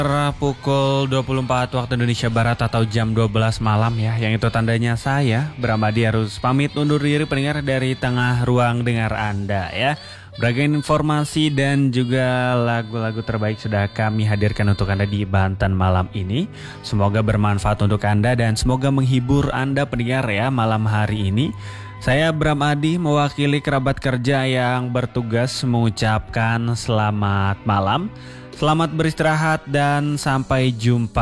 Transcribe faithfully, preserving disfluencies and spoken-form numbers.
Pukul dua puluh empat waktu Indonesia Barat atau jam dua belas malam ya. Yang itu tandanya saya, Bram Adi, harus pamit undur diri pendengar dari tengah ruang dengar Anda ya. Beragam informasi dan juga lagu-lagu terbaik sudah kami hadirkan untuk Anda di Banten malam ini. Semoga bermanfaat untuk Anda dan semoga menghibur Anda pendengar ya malam hari ini. Saya Bram Adi mewakili kerabat kerja yang bertugas mengucapkan selamat malam. Selamat beristirahat dan sampai jumpa.